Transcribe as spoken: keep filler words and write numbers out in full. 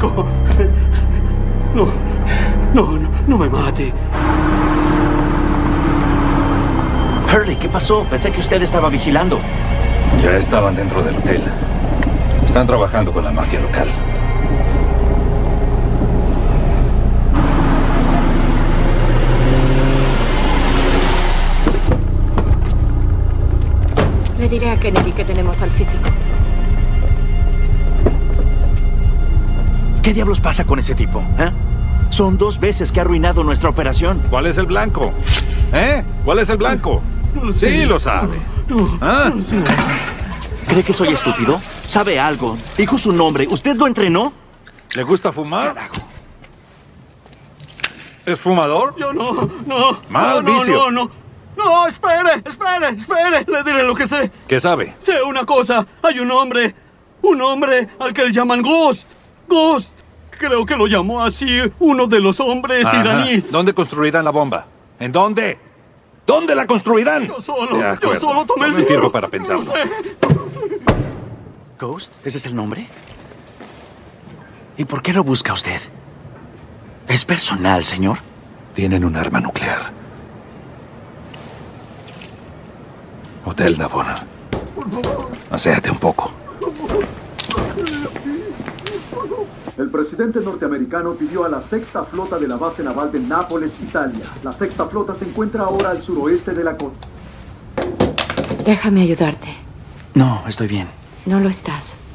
hijo. No, no, no, no me mate. Hurley, ¿qué pasó? Pensé que usted estaba vigilando. Ya estaban dentro del hotel. Están trabajando con la mafia local. Le diré a Kennedy que tenemos al físico. ¿Qué diablos pasa con ese tipo? ¿Eh? Son dos veces que ha arruinado nuestra operación. ¿Cuál es el blanco? ¿Eh? ¿Cuál es el blanco? No lo sé. Sí, lo sabe. No, ¿Ah? no lo sé. ¿Cree que soy estúpido? ¿Sabe algo? Dijo su nombre. ¿Usted lo entrenó? ¿Le gusta fumar? ¿Es fumador? Yo no, no. Mal no, no, vicio. No, no, no, espere, espere, espere. Le diré lo que sé. ¿Qué sabe? Sé una cosa. Hay un hombre. Un hombre al que le llaman Ghost. Ghost. Creo que lo llamó así uno de los hombres Ajá. iraníes. ¿Dónde construirán la bomba? ¿En dónde? ¿Dónde la construirán? Yo solo, De yo acuerdo. solo tomé el Tome dinero. tiempo para pensarlo. No lo sé. ¿Ghost? ¿Ese es el nombre? ¿Y por qué lo busca usted? ¿Es personal, señor? Tienen un arma nuclear. Hotel Navona. Aséate un poco. El presidente norteamericano pidió a la sexta flota de la base naval de Nápoles, Italia. La sexta flota se encuentra ahora al suroeste de la costa. Déjame ayudarte. No, estoy bien. No lo estás.